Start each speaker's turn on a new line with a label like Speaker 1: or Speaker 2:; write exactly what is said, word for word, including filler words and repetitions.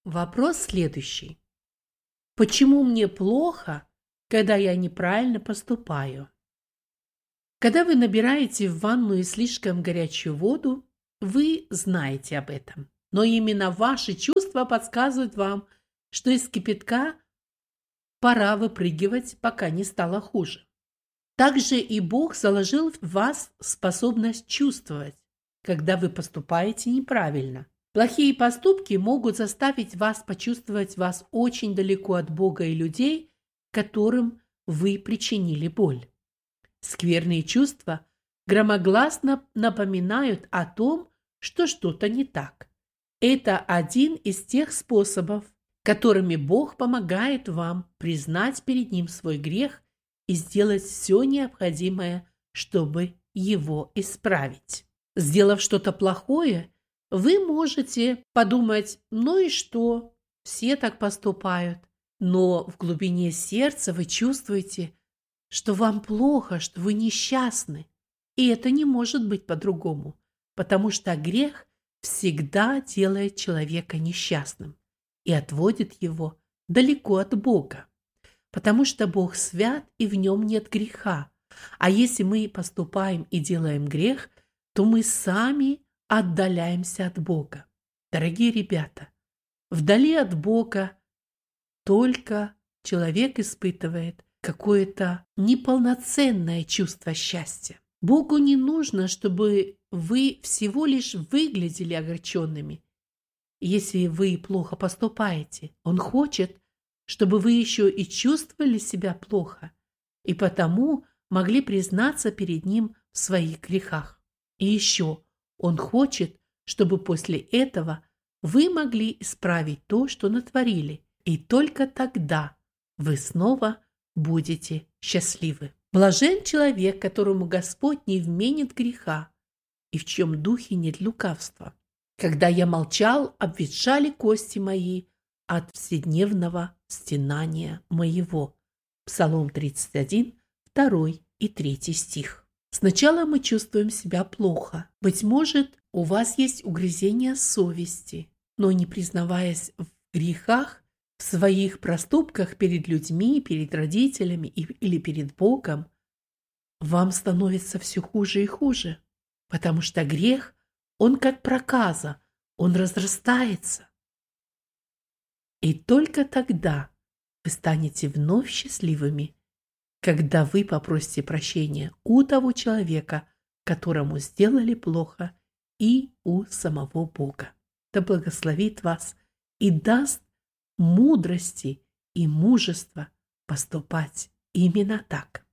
Speaker 1: Вопрос следующий. Почему мне плохо, когда я неправильно поступаю? Когда вы набираете в ванную слишком горячую воду, вы знаете об этом. Но именно ваши чувства подсказывают вам, что из кипятка пора выпрыгивать, пока не стало хуже. Также и Бог заложил в вас способность чувствовать, когда вы поступаете неправильно. Плохие поступки могут заставить вас почувствовать вас очень далеко от Бога и людей, которым вы причинили боль. Скверные чувства громогласно напоминают о том, что что-то не так. Это один из тех способов, которыми Бог помогает вам признать перед Ним свой грех и сделать все необходимое, чтобы его исправить. Сделав что-то плохое, вы можете подумать: ну и что, все так поступают. Но в глубине сердца вы чувствуете, что вам плохо, что вы несчастны. И это не может быть по-другому, потому что грех всегда делает человека несчастным и отводит его далеко от Бога. Потому что Бог свят, и в нем нет греха. А если мы поступаем и делаем грех, то мы сами отдаляемся от Бога. Дорогие ребята, вдали от Бога только человек испытывает какое-то неполноценное чувство счастья. Богу не нужно, чтобы вы всего лишь выглядели огорченными, если вы плохо поступаете. Он хочет, чтобы вы еще и чувствовали себя плохо, и потому могли признаться перед Ним в своих грехах. И еще Он хочет, чтобы после этого вы могли исправить то, что натворили, и только тогда вы снова будете счастливы. Блажен человек, которому Господь не вменит греха, и в чьем духе нет лукавства. Когда я молчал, обветшали кости мои от вседневного стенания моего. Псалом тридцать один, второй и третий стих. Сначала мы чувствуем себя плохо. Быть может, у вас есть угрызение совести, но не признаваясь в грехах, в своих проступках перед людьми, перед родителями или перед Богом, вам становится все хуже и хуже, потому что грех, он как проказа, он разрастается. И только тогда вы станете вновь счастливыми, когда вы попросите прощения у того человека, которому сделали плохо, и у самого Бога. Да благословит вас и даст мудрости и мужества поступать именно так.